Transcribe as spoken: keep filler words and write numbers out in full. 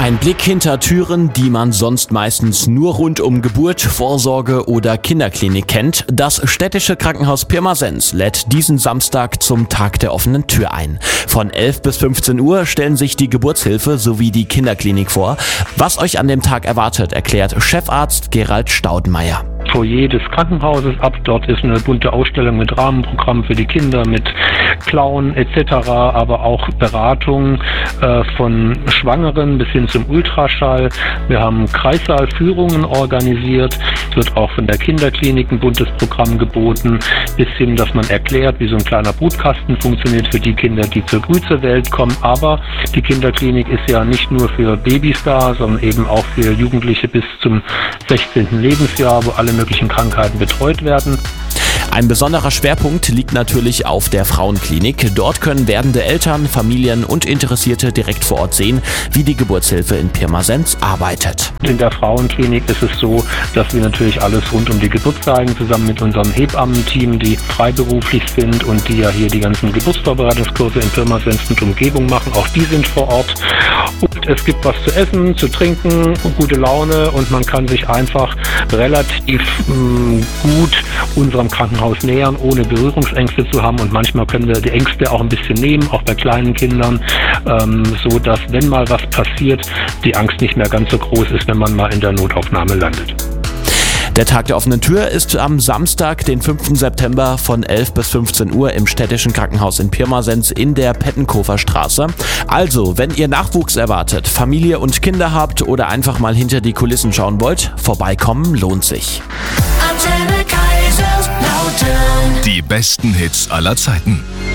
Ein Blick hinter Türen, die man sonst meistens nur rund um Geburt, Vorsorge oder Kinderklinik kennt. Das städtische Krankenhaus Pirmasens lädt diesen Samstag zum Tag der offenen Tür ein. Von elf bis fünfzehn Uhr stellen sich die Geburtshilfe sowie die Kinderklinik vor. Was euch an dem Tag erwartet, erklärt Chefarzt Gerald Staudenmeier. Foyer des Krankenhauses ab. Dort ist eine bunte Ausstellung mit Rahmenprogrammen für die Kinder, mit Clown et cetera, aber auch Beratung äh, von Schwangeren bis hin zum Ultraschall. Wir haben Kreissaalführungen organisiert. Es wird auch von der Kinderklinik ein buntes Programm geboten, bis hin, dass man erklärt, wie so ein kleiner Brutkasten funktioniert für die Kinder, die zur Früh zur Welt kommen. Aber die Kinderklinik ist ja nicht nur für Babys da, sondern eben auch für Jugendliche bis zum sechzehnten Lebensjahr, wo alle möglichen Krankheiten betreut werden. Ein besonderer Schwerpunkt liegt natürlich auf der Frauenklinik. Dort können werdende Eltern, Familien und Interessierte direkt vor Ort sehen, wie die Geburtshilfe in Pirmasens arbeitet. In der Frauenklinik ist es so, dass wir natürlich alles rund um die Geburt zeigen, zusammen mit unserem Hebammenteam, die freiberuflich sind und die ja hier die ganzen Geburtsvorbereitungskurse in Pirmasens und Umgebung machen. Auch die sind vor Ort. Und es gibt was zu essen, zu trinken und gute Laune und man kann sich einfach relativ mh, gut unserem Krankenhaus nähern, ohne Berührungsängste zu haben, und manchmal können wir die Ängste auch ein bisschen nehmen, auch bei kleinen Kindern, ähm, so dass, wenn mal was passiert, die Angst nicht mehr ganz so groß ist, wenn man mal in der Notaufnahme landet. Der Tag der offenen Tür ist am Samstag, den fünften September von elf bis fünfzehn Uhr im städtischen Krankenhaus in Pirmasens in der Pettenkofer Straße. Also, wenn ihr Nachwuchs erwartet, Familie und Kinder habt oder einfach mal hinter die Kulissen schauen wollt, vorbeikommen lohnt sich. Die besten Hits aller Zeiten.